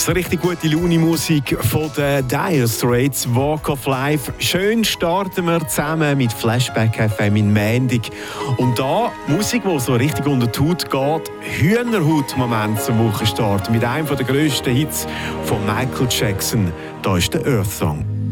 So richtig gute Laune-Musik von den Dire Straits, Walk of Life. Schön starten wir zusammen mit Flashback FM in Mendig. Und da Musik, die so richtig unter die Haut geht, Hühnerhaut-Moment zum Wochenstart mit einem der grössten Hits von Michael Jackson. Da ist der Earth Song.